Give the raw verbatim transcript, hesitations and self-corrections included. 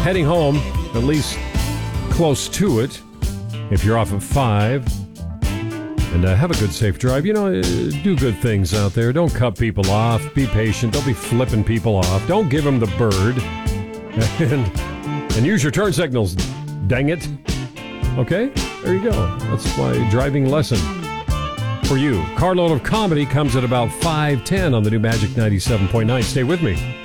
heading home, at least close to it, if you're off at five. And uh, have a good, safe drive. You know, uh, do good things out there. Don't cut people off. Be patient. Don't be flipping people off. Don't give them the bird. And, and use your turn signals, dang it. Okay? There you go. That's my driving lesson for you. Carload of Comedy comes at about five ten on the new Magic ninety-seven point nine. Stay with me.